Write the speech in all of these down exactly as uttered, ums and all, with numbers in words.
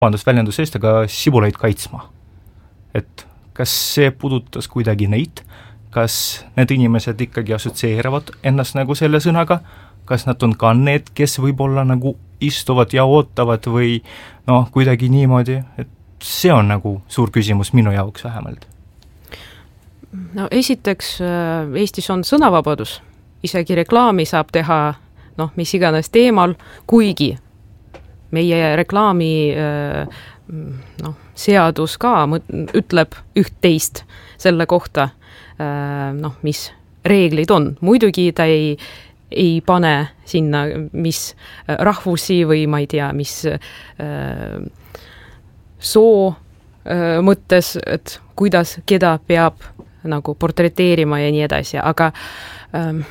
vabandust väljendus eest, aga sibulaid kaitsma. Et kas see puudutas kuidagi neid, kas need inimesed ikkagi assotsieerivad ennast nagu selle sõnaga, kas nad on ka need, kes võib-olla nagu istuvad ja ootavad või noh, kuidagi niimoodi, et see on nagu suur küsimus minu jaoks vähemalt. No esiteks Eestis on sõnavabadus, isegi reklaami saab teha noh, mis iganes teemal, kuigi meie reklaami noh, seadus ka ütleb üht-teist selle kohta, noh, mis reeglid on. Muidugi ta ei, ei pane sinna, mis rahvusi või ma ei tea, mis soo mõttes, et kuidas, keda peab nagu portreteerima ja nii edasi, aga ähm,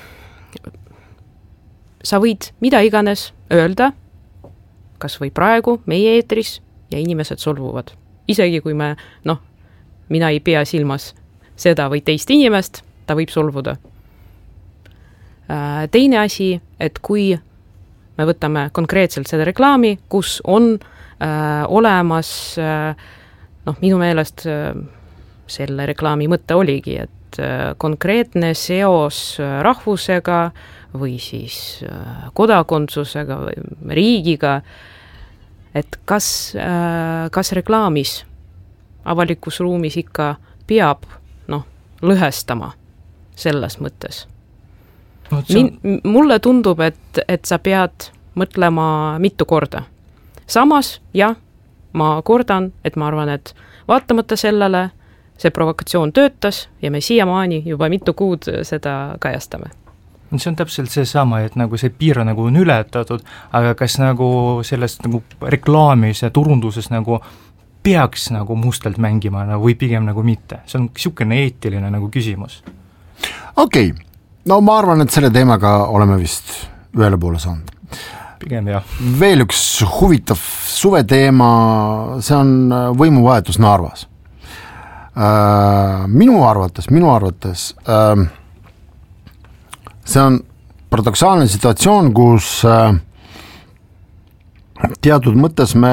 sa võid mida iganes öelda, kas või praegu meie eetris ja inimesed solvuvad. Isegi kui me, noh, mina ei pea silmas seda või teist inimest, ta võib solvuda. Äh, teine asi, et kui me võtame konkreetselt seda reklaami, kus on äh, olemas äh, noh, minu meelest äh, selle reklaami mõte oligi, et konkreetne seos rahvusega või siis kodakondsusega või riigiga, et kas, kas reklaamis avalikus ruumis ikka peab noh, lõhestama selles mõttes. No, Min, mulle tundub, et, et sa pead mõtlema mitu korda. Samas, jah, ma kordan, et ma arvan, et vaatamata sellele see provokatsioon töötas ja me siiamaani juba mitu kuud seda kajastame. See on täpselt see sama, et nagu see piir nagu on ületatud, aga kas nagu sellest nagu reklaamis ja turunduses nagu peaks nagu mustalt mängima nagu, või pigem nagu mitte? See on niisugune eetiline nagu küsimus. Okei, okay. No ma arvan, et selle teemaga oleme vist ühele poole saanud. Pigem jah. Veel üks huvitav suveteema, see on võimuvahetus Narvas. Uh, minu arvates, minu arvates uh, see on paradoksaalne situatsioon, kus uh, teatud mõttes me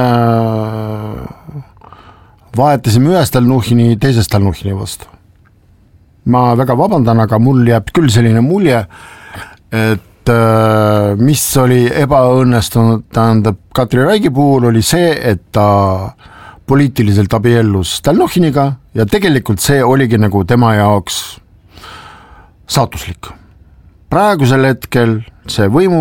vahetasime ühest Stalnuhhini teisest Stalnuhhini vastu. Ma väga vabandan, aga mul jääb küll selline mulje, et uh, mis oli ebaõnnestunud, tähendab Katri Raigi puhul oli see, et ta poliitiliselt abiellus Stalnuhhiniga ja tegelikult see oligi nagu tema jaoks saatuslik. Praegusel hetkel see võimu,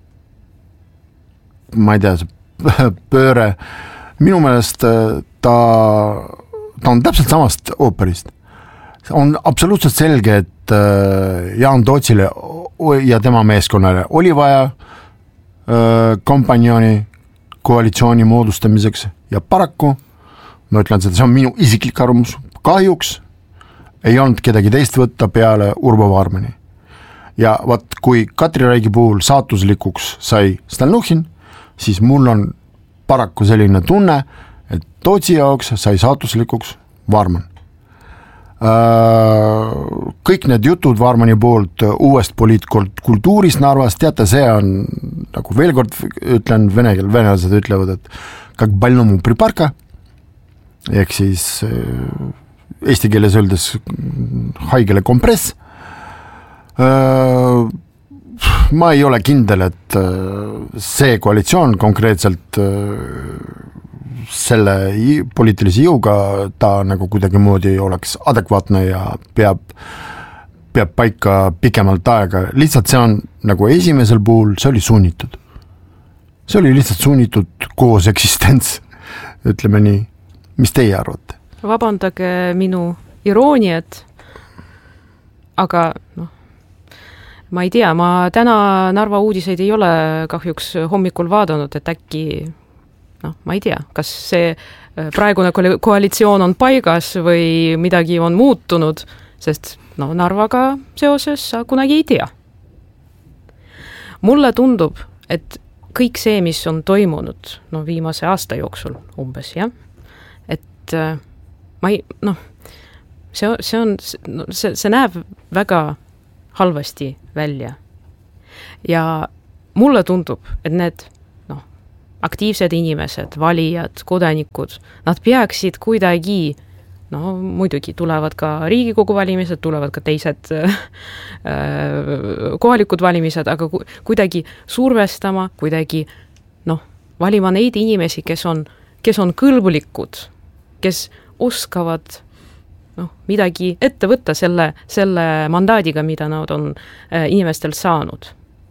ma ei tea, see pööre, minu meelest ta, ta on täpselt samast ooperist. On absoluutselt selge, et Jaan Tootsile ja tema meeskonnale oli vaja kompanjoni koalitsiooni moodustamiseks ja paraku ma ütlen, et see on minu isiklik arvamus. Kahjuks ei olnud kedagi teist võtta peale Urvo Vaarmani. Ja vaat, kui Katri Raigi puhul saatuslikuks sai Stalnuhhin, siis mul on paraku selline tunne, et Tootsi jaoks sai saatuslikuks Vaarman. Kõik need jutud Vaarmani poolt uuest poliitkultuurist Narvas, teate, see on, nagu veel kord ütlen, venekeel, venelased ütlevad, et как больному припарка, ehk siis eesti keeles öeldes haigele kompress. Ma ei ole kindel, et see koalitsioon konkreetselt selle poliitilise jõuga ta nagu kuidagi moodi oleks adekvaatne ja peab, peab paika pikemalt aega. Lihtsalt see on nagu esimesel puhul, see oli sunnitud. See oli lihtsalt sunnitud koos eksistents, ütleme nii. Mis teie arvate? Vabandage minu irooniat, aga noh, ma ei tea, ma täna Narva uudiseid ei ole kahjuks hommikul vaadanud, et äkki, noh, ma ei tea, kas see praegune koalitsioon on paigas või midagi on muutunud, sest no, Narvaga seoses sa kunagi ei tea. Mulle tundub, et kõik see, mis on toimunud no, viimase aasta jooksul umbes, jah, et ma ei, noh, see, see on, see, see näeb väga halvasti välja. Ja mulle tundub, et need, noh, aktiivsed inimesed, valijad, kodanikud, nad peaksid kuidagi, no muidugi tulevad ka Riigikogu valimised, tulevad ka teised äh, kohalikud valimised, aga ku, kuidagi survestama, kuidagi noh, valima neid inimesi, kes on, kes on kõlbulikud, kes oskavad noh, midagi ette võtta selle, selle mandaadiga, mida nad on äh, inimestel saanud.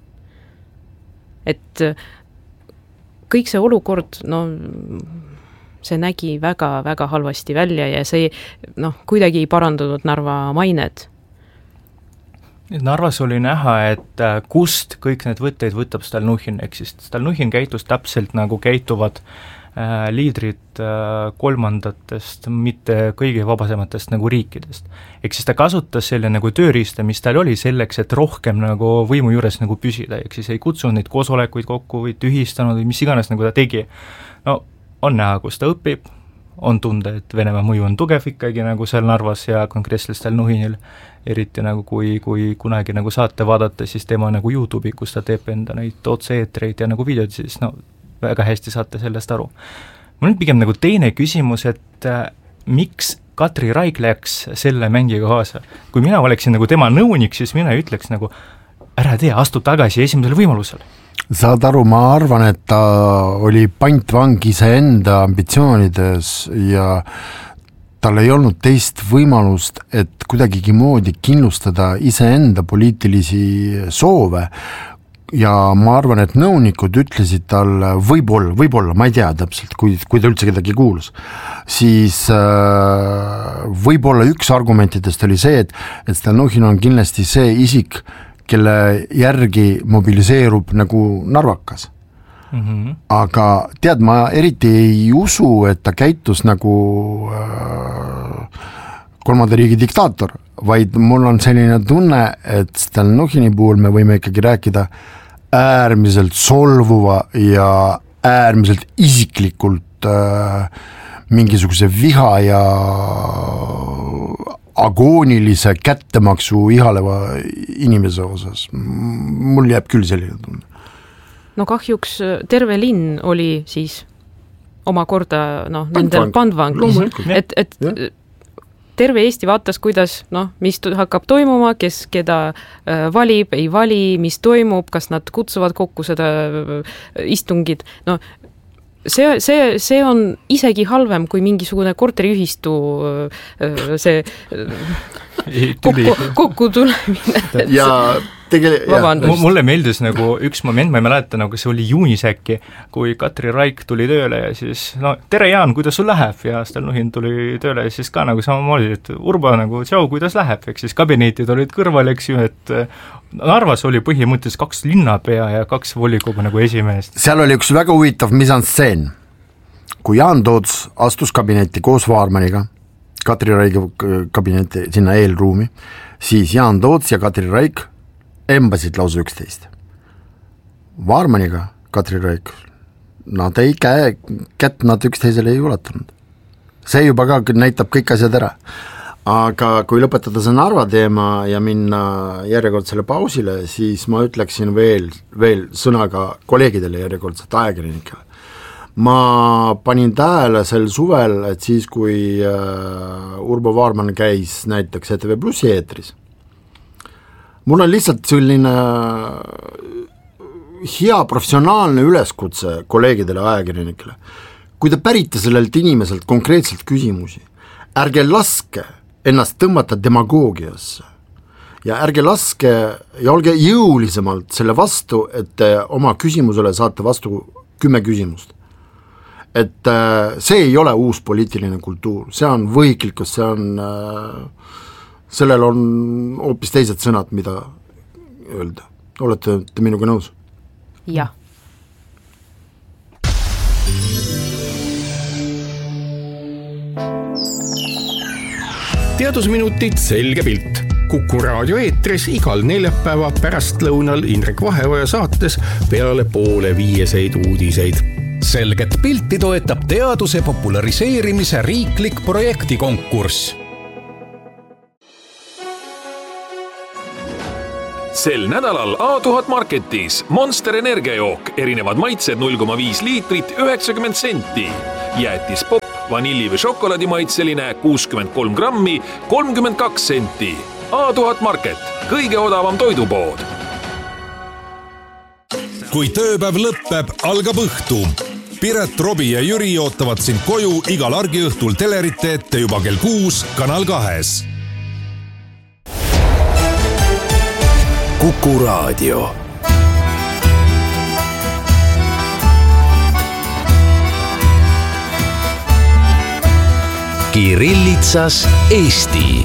Et kõik see olukord, no see nägi väga, väga halvasti välja ja see noh, kuidagi ei parandanud Narva mained. Narvas oli näha, et kust kõik need võtteid võtab Stalnuhhin, ehk siis Stalnuhhin käitus täpselt nagu käituvad äh, liidrid äh, kolmandatest, mitte kõige vabasematest nagu riikidest. Ehk siis ta kasutas selle nagu tööriista, mis tal oli selleks, et rohkem nagu võimu juures nagu püsida, ehk siis ei kutsunud neid koosolekuid kokku või tühistanud või mis iganes nagu ta tegi. No on näha, kus ta õpib, on tunda, et Venemaa mõju on tugev ikkagi nagu seal Narvas ja konkreetselt Stalnuhhinil, eriti nagu kui, kui kunagi nagu saate vaadata, siis tema nagu YouTube'i, kus ta teeb enda neid otse-eetreid ja nagu videod, siis no väga hästi saate sellest aru. Mul on pigem nagu teine küsimus, et äh, miks Katri Raik läks selle mängiga kaasa? Kui mina oleksin nagu tema nõunik, siis mina ütleks nagu ära tee, astu tagasi esimesel võimalusel. Saad aru, ma arvan, et ta oli pantvang iseenda ambitsioonides ja tal ei olnud teist võimalust, et kuidagigi moodi kindlustada iseenda poliitilisi soove ja ma arvan, et nõunikud ütlesid tal võib-olla, võib-olla, ma ei tea täpselt, kui, kui ta üldse kedagi kuulus, siis äh, võib-olla üks argumentidest oli see, et, et Stalnuhhin on kindlasti see isik, kelle järgi mobiliseerub nagu narvakas. Mm-hmm. Aga tead, ma eriti ei usu, et ta käitus nagu äh, kolmanda riigi diktaator, vaid mul on selline tunne, et Stalnuhhini puhul me võime ikkagi rääkida äärmiselt solvuva ja äärmiselt isiklikult äh, mingisuguse viha ja agoonilise kättemaksu ihaleva inimese osas. Mul jääb küll selline tunne. No kahjuks terve linn oli siis omakorda no, nendel pandvangis. Et, et ja. Terve Eesti vaatas, kuidas, noh, mis hakkab toimuma, kes keda äh, valib, ei vali, mis toimub, kas nad kutsuvad kokku seda äh, istungit. No, See, see, see on isegi halvem kui mingisugune korteriühistu see kokku, kokku tulemine. Ja tegelikult... Mulle meeldis nagu üks moment, ma ei mäleta, nagu see oli juunis äkki, kui Katri Raik tuli tööle ja siis, no tere Jaan, kuidas sul läheb? Ja Stalnuhhin tuli tööle ja siis ka nagu samamoodi, et Urbo nagu, tšau, kuidas läheb? Eks siis kabinetid olid kõrval, eks ju, et Narvas oli põhimõtteliselt kaks linnapea ja kaks volikogu nagu esimeest. Seal oli üks väga huvitav misanstseen. Kui Jaan Toots astus kabinetti koos Vaarmaniga, Katri Raigi kabinetti sinna eelruumi, siis Jaan Toots ja Katri Raik embasid lausa üksteist. Vaarmaniga Katri Raik, nad ei käe, kätt nad üksteisele ei ulatanud. See juba ka näitab kõik asjad ära. Aga kui lõpetada see Narva teema ja minna järjekordsele pausile, siis ma ütleksin veel, veel sõnaga kolleegidele järjekordselt ajakirjanikele. Ma panin tähele sel suvel, et siis kui uh, Urbo Vaarman käis näiteks E T V Plussi eetris, mul on lihtsalt selline hea professionaalne üleskutse kolleegidele ajakirjanikele. Kui te pärite sellelt inimeselt konkreetselt küsimusi, ärge laske ennast tõmmata demagoogiasse ja ärge laske ja olge jõulisemalt selle vastu, et te oma küsimusele saate vastu kümme küsimust. Et see ei ole uus poliitiline kultuur, see on võhiklikkus, see on, sellel on hoopis teised sõnad, mida öelda. Olete te minuga nõus? Jah. Teadusminutid selge pilt. Kuku raadio eetris igal neljapäeva pärastlõunal Indrek Vaheoja saates peale poole viieseid uudiseid. Selget pilti toetab teaduse populariseerimise riiklik projektikonkurss. sel nädalal A tuhat Marketis Monster energiajook, erinevad maitsed null koma viis liitrit, üheksakümmend senti. Jäätis pop, vanilli või šokolaadimaitseline kuuskümmend kolm grammi, kolmkümmend kaks senti. A tuhat Market, kõige odavam toidupood. Kui tööpäev lõppeb, algab õhtu. Piret, Robi ja Jüri ootavad sind koju igal argiõhtul telerite ette juba kell kuus Kanal kahes. Kuku Raadio. Kirillitsas Eesti.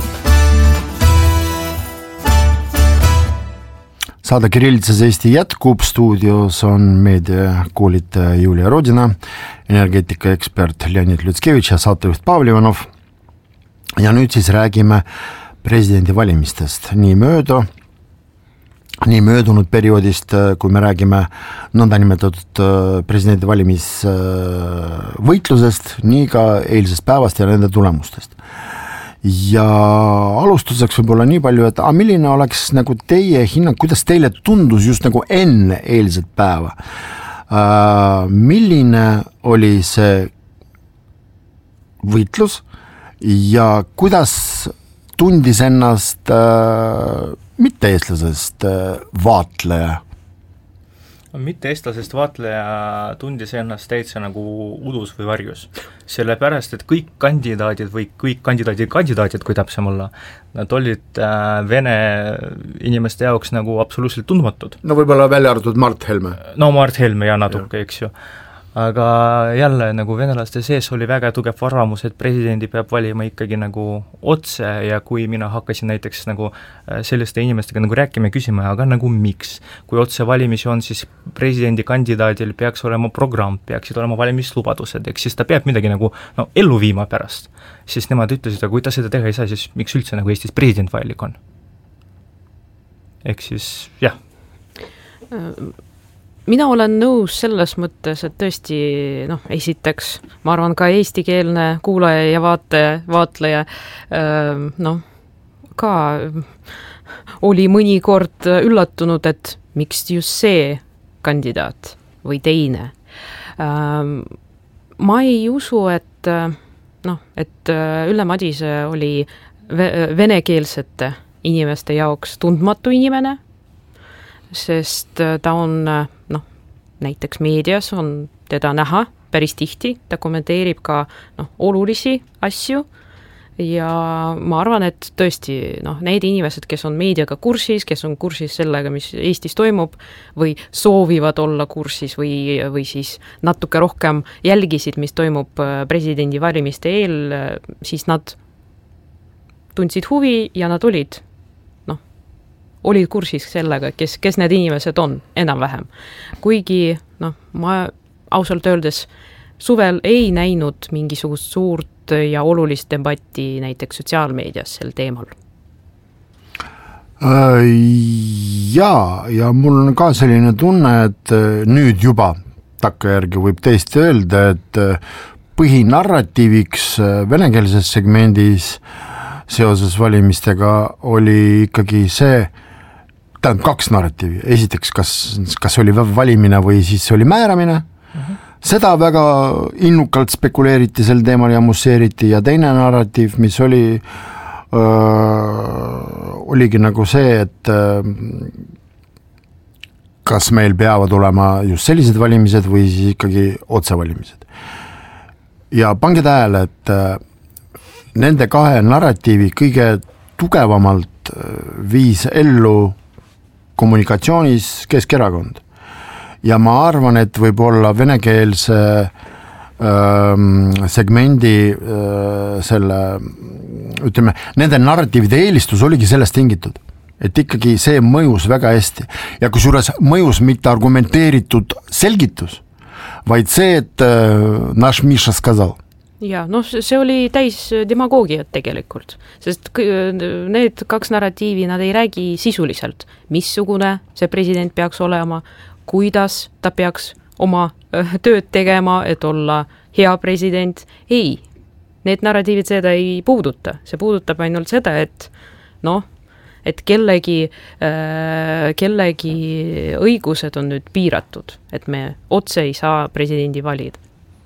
Saade Kirillitsas Eesti jätkub, stuudios on meediakoolitaja Julia Rodina, energeetikaekspert Leonid Lutskevitš ja saatejuht Pavel Ivanov. Ja nüüd siis räägime presidendi valimistest nii mööda, nii möödunud perioodist, kui me räägime nõndanimetatud presidendi valimisvõitlusest, nii ka eilsest päevast ja nende tulemustest. Ja alustuseks võib-olla nii palju, et a, milline oleks nagu teie hinnang, kuidas teile tundus just nagu enne eilset päeva? Uh, milline oli see võitlus ja kuidas tundis ennast uh, mitte-eestlasest uh, vaatleja? Mitte-eestlasest vaatleja tundis ennast täitsa nagu udus või varjus. Sellepärast, et kõik kandidaadid või kõik kandidaadid kandidaadid, kui täpsem olla, nad olid äh, vene inimeste jaoks nagu absoluutselt tundmatud. No võib-olla välja arvatud Mart Helme. No Mart Helme ja natuke, eks ju. Aga jälle nagu venelaste sees oli väga tugev arvamus, et presidendi peab valima ikkagi nagu otse ja kui mina hakkasin näiteks nagu selliste inimestega nagu rääkima ja küsima, aga nagu miks? Kui otse valimisi on, siis presidendi kandidaadil peaks olema programm, peaksid olema valimislubadused, eks siis ta peab midagi nagu no, ellu viima pärast. Siis nemad ütlesid, aga kui ta seda teha ei saa, siis miks üldse nagu Eestis president vajalik on? Ehk siis, jah. Mina olen nõus selles mõttes, et tõesti, noh, esiteks, ma arvan ka eestikeelne kuulaja ja vaataja, vaatleja, noh, ka oli mõnikord üllatunud, et miks just see kandidaat või teine. Ma ei usu, et, noh, et Ülle Madise oli venekeelsete inimeste jaoks tundmatu inimene, sest ta on, noh, näiteks meedias on teda näha päris tihti, ta kommenteerib ka noh, olulisi asju ja ma arvan, et tõesti noh, need inimesed, kes on meediaga kursis, kes on kursis sellega, mis Eestis toimub või soovivad olla kursis või, või siis natuke rohkem jälgisid, mis toimub presidendi valimiste eel, siis nad tundsid huvi ja nad olid olid kursis sellega, kes, kes need inimesed on, enam-vähem. Kuigi, noh, ma ausalt öeldes suvel ei näinud mingisugust suurt ja olulist debatti näiteks sotsiaalmeedias sel teemal. Jaa, ja mul on ka selline tunne, et nüüd juba takkajärgi võib tõesti öelda, et põhinarratiiviks venekeelses segmendis seoses valimistega oli ikkagi see, tähendab kaks narratiivi, esiteks kas, kas oli valimine või siis oli määramine, uh-huh. Seda väga innukalt spekuleeriti sel teemal ja musseeriti ja teine narratiiv, mis oli öö, oligi nagu see, et öö, kas meil peavad olema just sellised valimised või siis ikkagi otsevalimised. Ja pange tähele, et öö, nende kahe narratiivi kõige tugevamalt viis ellu kommunikatsioonis Keskerakond. Ja ma arvan, et võib olla venekeelse ähm, segmendi äh, selle, ütleme, nende narratiivide eelistus oligi sellest tingitud. Et ikkagi see mõjus väga hästi. Ja kusjuures mõjus mitte argumenteeritud selgitus, vaid see, et äh, naš Miša skazal. Ja, noh, see oli täis demagoogiat tegelikult, sest need kaks narratiivi, nad ei räägi sisuliselt, missugune see president peaks olema, kuidas ta peaks oma tööd tegema, et olla hea president. Ei, need narratiivid seda ei puuduta, see puudutab ainult seda, et noh, et kellegi, kellegi õigused on nüüd piiratud, et me otse ei saa presidendi valida.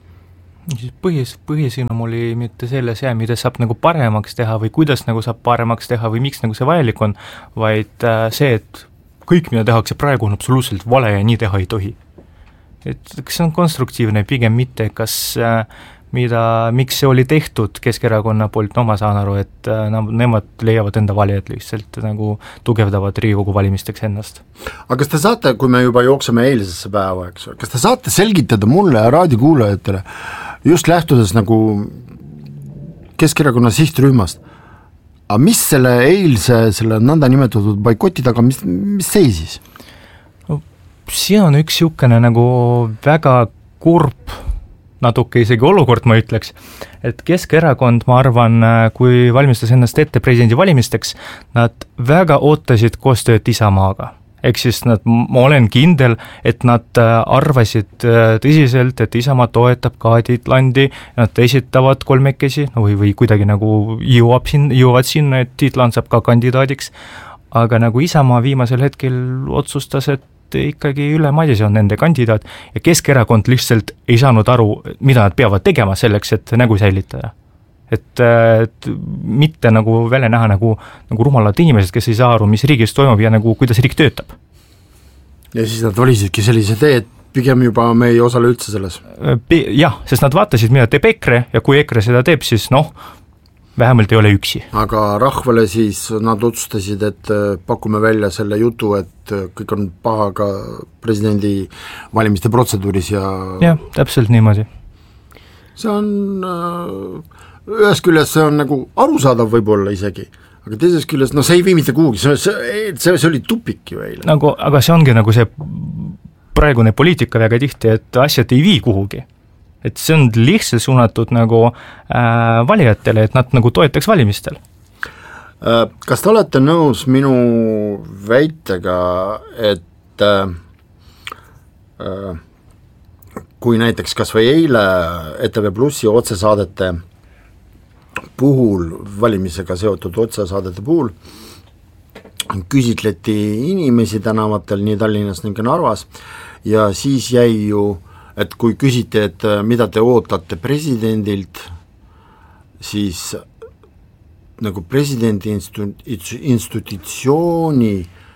Põhis, põhisõnum oli mitte selles, jah, mida saab nagu paremaks teha või kuidas nagu saab paremaks teha või miks nagu see vajalik on, vaid see, et kõik, mida tehakse praegu, on absoluutselt vale ja nii teha ei tohi. Et kas see on konstruktiivne, pigem mitte, kas mida, miks see oli tehtud Keskerakonna poolt, no ma saan aru, et no, nemad leiavad enda valijad lihtsalt nagu tugevdavad Riigikogu valimisteks ennast. Aga kas te saate, kui me juba jookseme eilsesse päeva, eks, kas te saate selgitada mulle ja raadikuulajatele just lähtudes nagu Keskerakonna sihtrühmast, aga mis selle eilse, selle nõnda nimetatud boikoti taga, mis, mis seisis? No, siin on üks niisugune nagu väga kurb, natuke isegi olukord, ma ütleks, et Keskerakond, ma arvan, kui valmistas ennast ette presidendi valimisteks, nad väga ootasid koostööd Isamaaga. Ehk siis nad, ma olen kindel, et nad arvasid tõsiselt, et Isamaa toetab Kaadit Landi, nad esitavad kolmekesi no või, või kuidagi nagu jõuab sin, jõuavad sinna, et Tiit Land saab ka kandidaadiks, aga nagu Isamaa viimasel hetkel otsustas, et ikkagi Ülle Madise on nende kandidaat ja Keskerakond lihtsalt ei saanud aru, mida nad peavad tegema selleks, et nägu säilitada. Et, et mitte nagu välja näha nagu, nagu rumalad inimesed, kes ei saa aru, mis riigis toimub ja nagu kuidas riik töötab. Ja siis nad valisidki sellise tee, et pigem juba me ei osale üldse selles. Jah, sest nad vaatasid, mida teeb EKRE ja kui EKRE seda teeb, siis noh, vähemalt ei ole üksi. Aga rahvale siis nad otsustasid, et pakume välja selle jutu, et kõik on paha ka presidendi valimiste protseduuris ja... jah, täpselt niimoodi. See on... Äh... ühes küljes see on nagu arusaadav võib-olla isegi, aga teises küljes, no see ei vii mitte kuhugi, see, see, see, see oli tupik ju eile. Nagu, aga see ongi nagu see praegune poliitika väga tihti, et asjad ei vii kuhugi. Et see on lihtsalt suunatud nagu äh, valijatele, et nad nagu toetaks valimistel. Kas te olete nõus minu väitega, et äh, kui näiteks kas või eile E T V Plussi otsesaadete puhul, valimisega seotud otsesaadete puhul küsitleti inimesi tänavatel nii Tallinnas ning Narvas ja siis jäi ju, et kui küsiti, et mida te ootate presidendilt, siis nagu presidendi institu-, institutsiooni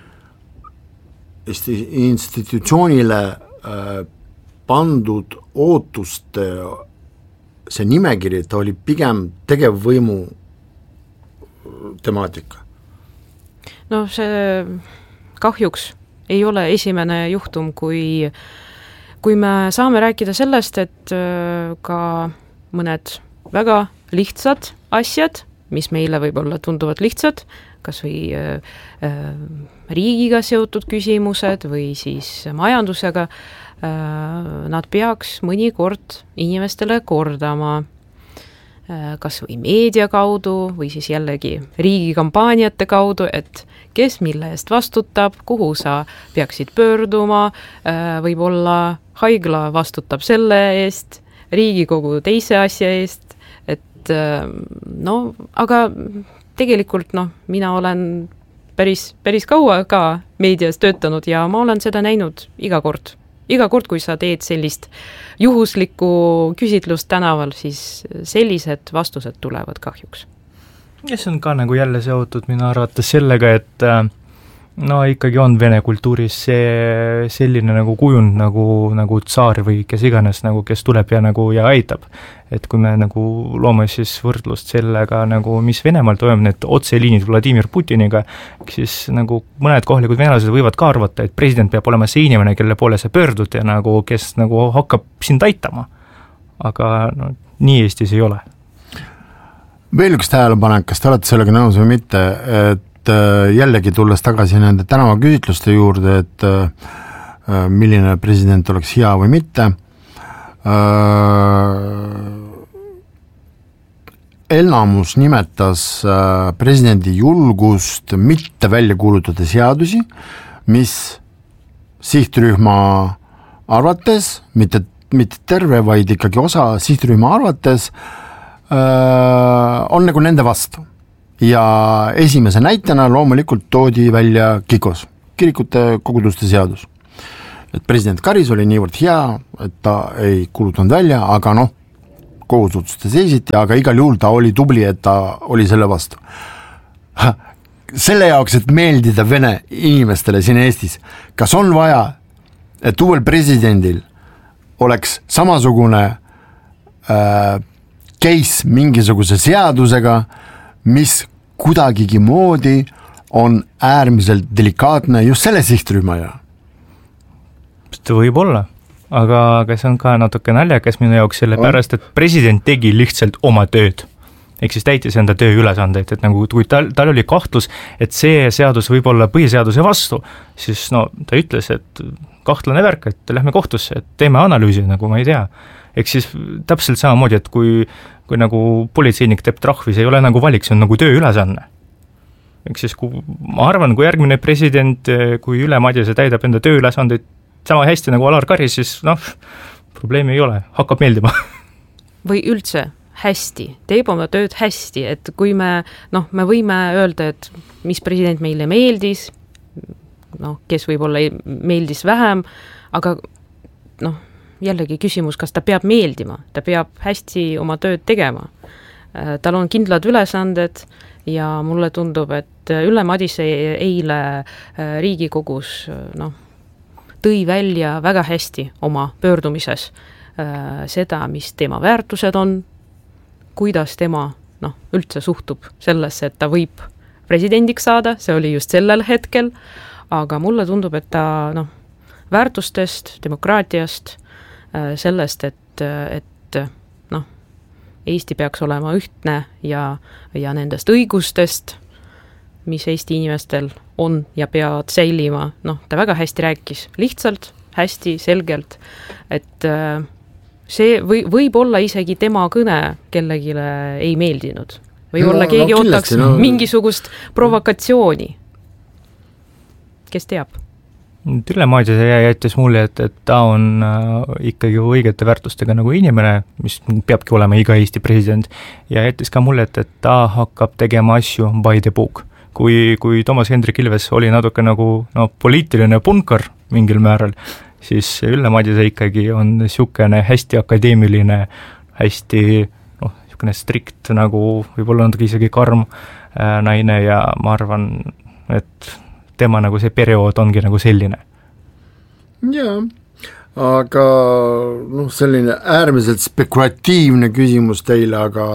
institutsioonile äh, pandud ootuste see nimekiri, ta oli pigem tegevvõimu temaatika. No see kahjuks ei ole esimene juhtum, kui, kui me saame rääkida sellest, et ka mõned väga lihtsad asjad, mis meile võib-olla tunduvad lihtsad, kas või äh, riigiga seotud küsimused või siis majandusega, nad peaks mõnikord inimestele kordama kas või meedia kaudu või siis jällegi riigikampaaniate kaudu, et kes mille eest vastutab, kuhu sa peaksid pöörduma, võib-olla haigla vastutab selle eest, Riigikogu teise asja eest, et no, aga tegelikult noh, mina olen päris, päris kaua ka meedias töötanud ja ma olen seda näinud iga kord. Iga kord, kui sa teed sellist juhuslikku küsitlust tänaval, siis sellised vastused tulevad kahjuks. Ja see on ka nagu jälle seotud minu arvates sellega, et no ikkagi on vene kultuuris see selline nagu kujund nagu, nagu tsaar või kes iganes, nagu, kes tuleb ja, nagu, ja aitab. Et kui me nagu loome siis võrdlust sellega, nagu, mis Venemaal toimub, need otseliinid Vladimir Putiniga, siis nagu mõned kohalikud venelased võivad ka arvata, et president peab olema see inimene, kelle poole sa pöördud ja nagu, kes nagu hakkab sind aitama. Aga no, nii Eestis ei ole. Veel üks tähelepanek, kas te olete sellega nõus või mitte, et jällegi tulles tagasi nende tänavaküsitluste juurde, et milline president oleks hea või mitte, enamus nimetas presidendi julgust mitte välja kuulutada seadusi, mis sihtrühma arvates, mitte, mitte terve, vaid ikkagi osa sihtrühma arvates on nagu nende vastu. ja esimese näitena loomulikult toodi välja KIKOS, kirikute koguduste seadus. Et president Karis oli niivõrd hea, et ta ei kulutanud välja, aga noh, kohus otsustas esiti, aga igal juhul ta oli tubli, et ta oli selle vastu. Selle jaoks, et meeldida vene inimestele siin Eestis, kas on vaja, et uuel presidendil oleks samasugune äh, case mingisuguse seadusega, mis kudagigi moodi on äärmiselt delikaatne just selle sihtrühma ja see võib olla, aga, aga see on ka natuke naljakas minu jaoks selle pärast, et president tegi lihtsalt oma tööd. Ehk siis täitis enda töö ülesandeid, et nagu kui tal, tal oli kahtlus, et see seadus võib olla põhiseaduse vastu, siis no ta ütles, et kahtlane värk, et lähme kohtusse, et teeme analüüsi, nagu ma ei tea. Ehk siis täpselt samamoodi, et kui, kui nagu politseinik teeb trahvi, see ei ole nagu valik, see on nagu töö ülesanne. Ehk siis kui, ma arvan, kui järgmine president, kui Ülle Madise täidab enda töö ülesandeid sama hästi nagu Alar Karis, siis noh, probleemi ei ole, hakkab meeldima. Või üldse hästi, teeb oma tööd hästi, et kui me, noh, me võime öelda, et mis president meile meeldis, noh, kes võib-olla meeldis vähem, aga noh, jällegi küsimus, kas ta peab meeldima, ta peab hästi oma tööd tegema. Tal on kindlad ülesanded ja mulle tundub, et Ülle Madise eile Riigikogus, noh, tõi välja väga hästi oma pöördumises äh, seda, mis tema väärtused on, kuidas tema noh, üldse suhtub sellesse, et ta võib presidendiks saada, see oli just sellel hetkel, aga mulle tundub, et ta noh, väärtustest, demokraatiast, äh, sellest, et, et noh, Eesti peaks olema ühtne ja, ja nendest õigustest, mis Eesti inimestel on ja peavad säilima, noh, ta väga hästi rääkis, lihtsalt, hästi, selgelt, et see või, võib olla isegi tema kõne kellegile ei meeldinud. Või no, olla keegi no, ootaks no. mingisugust provokatsiooni. Kes teab? Ülle Madise jättis mulje, et, et ta on ikkagi õigete väärtustega nagu inimene, mis peabki olema iga Eesti president, ja jättis ka mulje, et, et ta hakkab tegema asju by the book. Kui, kui Toomas Hendrik Ilves oli natuke nagu no, poliitiline punkar mingil määral, siis Ülle Madise ikkagi on niisugune hästi akadeemiline, hästi noh, niisugune strikt nagu võib-olla natuke isegi karm äh, naine ja ma arvan, et tema nagu see periood ongi nagu selline. Jaa, aga noh, selline äärmiselt spekulatiivne küsimus teile, aga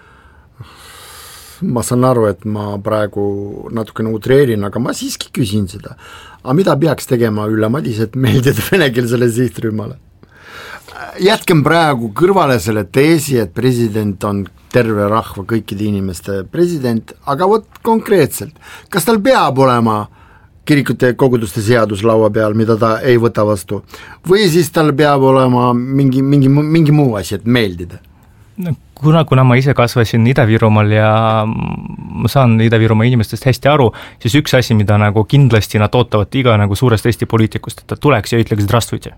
ma saan aru, et ma praegu natukene utreerin, aga ma siiski küsin seda. Aga mida peaks tegema Ülle Madise, et meeldida venekeelsele sihtrühmale? Jätkem praegu kõrvale selle teesi, et president on terve rahva kõikide inimeste president, aga võt konkreetselt, kas tal peab olema kirikute koguduste seadus laua peal, mida ta ei võta vastu, või siis tal peab olema mingi, mingi, mingi muu asi, et meeldida? Kuna, kuna ma ise kasvasin Ida-Virumaal ja ma saan Ida-Virumaa inimestest hästi aru, siis üks asi, mida nagu kindlasti nad ootavad iga nagu suurest Eesti poliitikust, et ta tuleks ja ütleks zdravstvujte.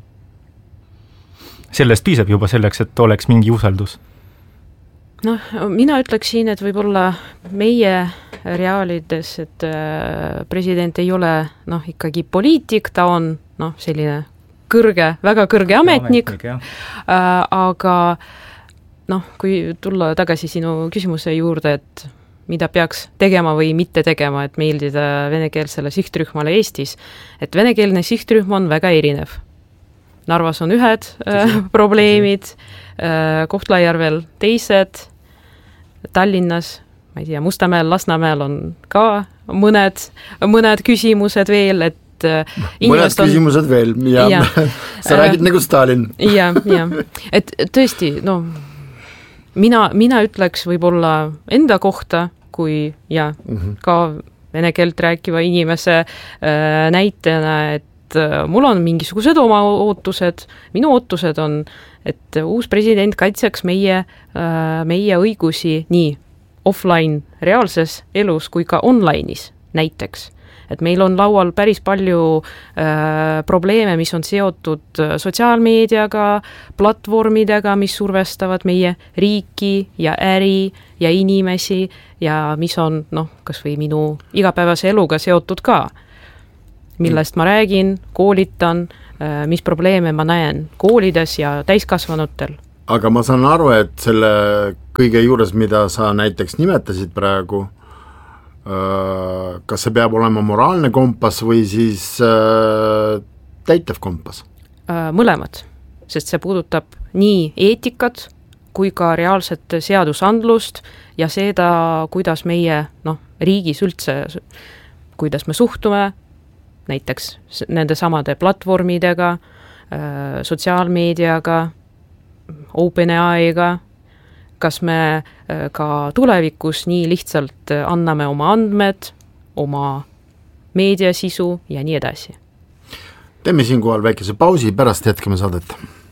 Sellest piisab juba selleks, et oleks mingi usaldus. Noh, mina ütleksin, et võib-olla meie reaalides, et president ei ole noh, ikkagi poliitik, ta on noh, selline kõrge, väga kõrge ametnik, ametnik äh, aga noh, kui tulla tagasi sinu küsimuse juurde, et mida peaks tegema või mitte tegema, et meeldida venekeelsele sihtrühmale Eestis, et venekeelne sihtrühm on väga erinev. Narvas on ühed äh, probleemid, äh, Kohtla-Järvel teised, Tallinnas, ma ei tea, Mustamäel, Lasnamäel on ka mõned, mõned küsimused veel, et mõned küsimused on... veel, ja, ja. sa äh, räägid nagu Stalin. ja, ja, et tõesti, no mina, mina ütleks võib-olla enda kohta, kui ja mm-hmm. ka vene keelt rääkiva inimese äh, näitena, et äh, mul on mingisugused oma ootused, minu ootused on, et uus president kaitseks meie, äh, meie õigusi nii offline reaalses elus kui ka online'is näiteks. et meil on laual päris palju äh, probleeme, mis on seotud sotsiaalmeediaga, platvormidega, mis survestavad meie riiki ja äri ja inimesi ja mis on, noh, kas või minu igapäevase eluga seotud ka, millest ma räägin, koolitan, äh, mis probleeme ma näen koolides ja täiskasvanutel. Aga ma saan aru, et selle kõige juures, mida sa näiteks nimetasid praegu, kas see peab olema moraalne kompass või siis äh, täitev kompass? Mõlemad, sest see puudutab nii eetikat kui ka reaalset seadusandlust ja seda, kuidas meie noh, riigis üldse, kuidas me suhtume näiteks nende samade platvormidega, sotsiaalmeediaga, OpenAI-ga, kas me ka tulevikus nii lihtsalt anname oma andmed, oma meediasisu ja nii edasi. Teeme siinkohal väikese pausi, pärast jätkame saadet.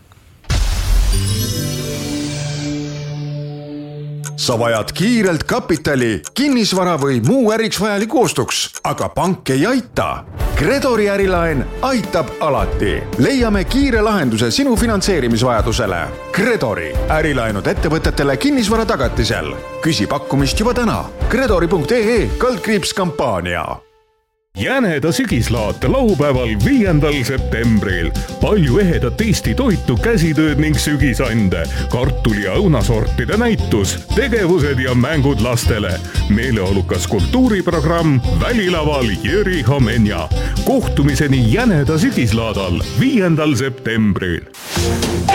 Sa vajad kiirelt kapitali, kinnisvara või muu äriks vajaliku ostuks, aga pank ei aita. Gredori ärilaen aitab alati. Leiame kiire lahenduse sinu finantseerimisvajadusele. Gredori ärilaenud ettevõtetele kinnisvara tagatisel. Küsi pakkumist juba täna. Gredori punkt ee kaldkriips kampaania. Jäneda sügislaat laupäeval viiendal septembril. Palju ehedat Eesti toitu, käsitööd ning sügisande, kartuli ja õunasortide näitus, tegevused ja mängud lastele. Meeleolukas kultuuriprogramm välilaval Jüri Homenja. Kohtumiseni Jäneda sügislaadal viiendal septembril.